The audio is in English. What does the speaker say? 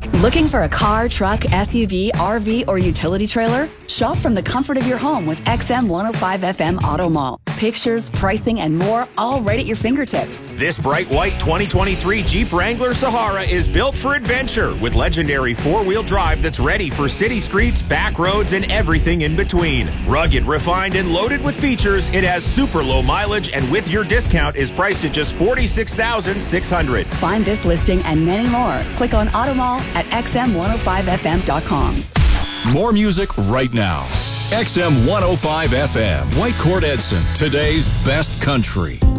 Looking for a car, truck, SUV, RV, or utility trailer? Shop from the comfort of your home with XM 105 FM Auto Mall. Pictures, pricing, and more, all right at your fingertips. This bright white 2023 Jeep Wrangler Sahara is built for adventure with legendary four-wheel drive that's ready for city streets, back roads, and everything in between. Rugged, refined, and loaded with features, it has super low mileage, and with your discount is priced at just $46,600. Find this listing and many more. Click on Auto Mall at xm105fm.com. More music right now. XM 105 FM, White Court Edson, today's best country.